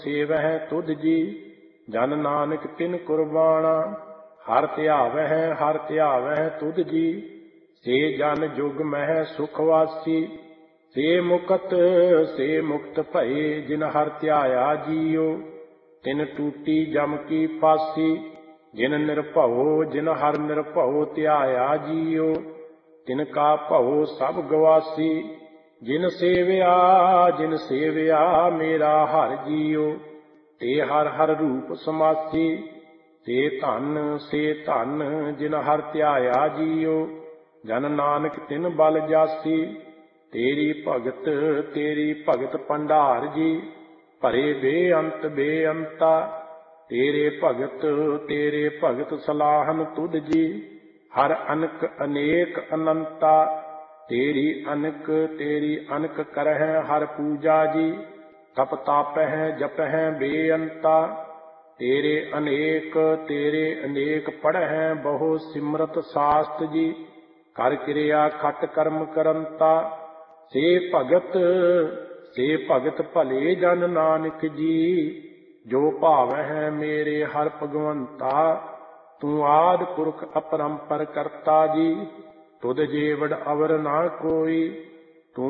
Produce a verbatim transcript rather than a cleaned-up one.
ਸੇਵਹਿ ਤੁਧ ਜੀ। ਜਨ ਨਾਨਕ ਤਿਨ ਕੁਰਬਾਣਾ, ਹਰ ਧਿਆਵਹਿ ਹਰ ਧਿਆਵਹਿ ਤੁਧ ਜੀ। ਸੇ ਜਨ ਜੁਗ ਮਹਿ ਸੁਖ ਵਾਸੀ, ਸੇ ਮੁਕਤ ਸੇ ਮੁਕਤ ਭਏ। ਜਿਨ ਹਰ ਧਿਆਇਆ ਜੀਉ, ਤਿਨ ਟੂਟੀ ਜਮ ਕੀ ਫਾਸੀ। ਜਿਨ ਨਿਰਭਉ ਜਿਨ ਹਰ ਨਿਰਭਉ ਧਿਆਇਆ ਜੀਉ, ਤਿਨ ਕਾ ਭਉ ਸਭ ਗਵਾਸੀ। ਜਿਨ ਸੇਵਿਆ ਜਿਨ ਸੇਵਿਆ ਮੇਰਾ ਹਰਿ ਜੀਉ, ਤੇ ਹਰ ਹਰ ਰੂਪ ਸਮਾਸੀ। ਸੇ ਧਨ ਸੇ ਧਨ ਜਿਨ ਹਰਿ ਧਿਆਇਆ ਜੀਉ, ਜਨ ਨਾਨਕ ਤਿਨ ਬਲ ਜਾਸੀ। ਤੇਰੀ ਭਗਤ ਤੇਰੀ ਭਗਤ ਭੰਡਾਰ ਜੀ, ਭਰੇ ਬੇਅੰਤ ਬੇਅੰਤਾ। ਤੇਰੇ ਭਗਤ ਤੇਰੇ ਭਗਤ ਸਲਾਹਨ ਤੁਧ ਜੀ, ਹਰ ਅਨਕ ਅਨੇਕ ਅਨੰਤਾ। ਤੇਰੀ ਅਨਕ ਤੇਰੀ ਅਨਕ ਕਰਹਿ ਹਰ ਪੂਜਾ ਜੀ, ਤਪ ਤਾਪਹਿ ਜਪਹਿ ਬੇਅੰਤਾ। ਤੇਰੇ ਅਨੇਕ ਤੇਰੇ ਅਨੇਕ ਪੜ੍ਹੈ ਬਹੁ ਸਿਮਰਤ ਸਾਸਤ ਜੀ, ਕਰ ਕਿਰਿਆ ਖਟ ਕਰਮ ਕਰੰਤਾ। ਸੇ ਭਗਤ ਸੇ ਭਗਤ ਭਲੇ ਜਨ ਨਾਨਕ ਜੀ, ਜੋ ਭਾਵਹਿ ਮੇਰੇ ਹਰਿ ਭਗਵੰਤਾ। ਤੂੰ ਆਦਿ ਪੁਰਖ ਅਪਰੰਪਰ ਕਰਤਾ ਜੀ, ਤੁਧ ਜੀਵੜ ਅਵਰ ਨਾ ਕੋਈ।